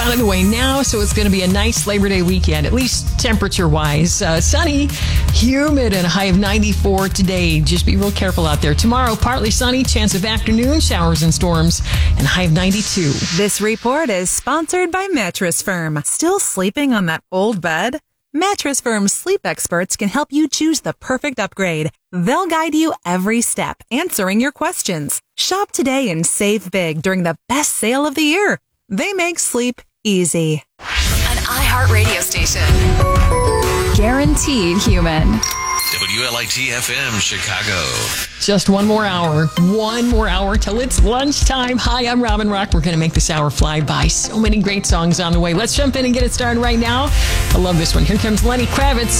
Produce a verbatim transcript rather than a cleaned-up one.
out of the way now, so it's going to be a nice Labor Day weekend, at least temperature-wise. Uh, sunny, humid, and a high of ninety-four today. Just be real careful out there. Tomorrow, partly sunny, chance of afternoon showers and storms, and a high of ninety-two. This report is sponsored by Mattress Firm. Still sleeping on that old bed? Mattress Firm's sleep experts can help you choose the perfect upgrade. They'll guide you every step, answering your questions. Shop today and save big during the best sale of the year. They make sleep easy. An iHeartRadio station. Guaranteed human. W L I T F M, Chicago. Just one more hour. One more hour till it's lunchtime. Hi, I'm Robin Rock. We're going to make this hour fly by. So many great songs on the way. Let's jump in and get it started right now. I love this one. Here comes Lenny Kravitz.